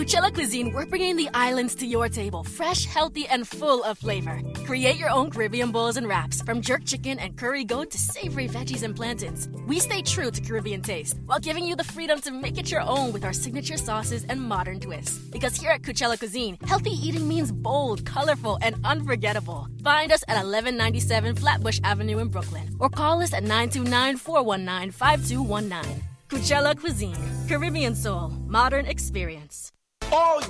Coachella Cuisine, we're bringing the islands to your table, fresh, healthy, and full of flavor. Create your own Caribbean bowls and wraps, from jerk chicken and curry goat to savory veggies and plantains. We stay true to Caribbean taste, while giving you the freedom to make it your own with our signature sauces and modern twists. Because here at Coachella Cuisine, healthy eating means bold, colorful, and unforgettable. Find us at 1197 Flatbush Avenue in Brooklyn, or call us at 929-419-5219. Coachella Cuisine, Caribbean soul, modern experience. All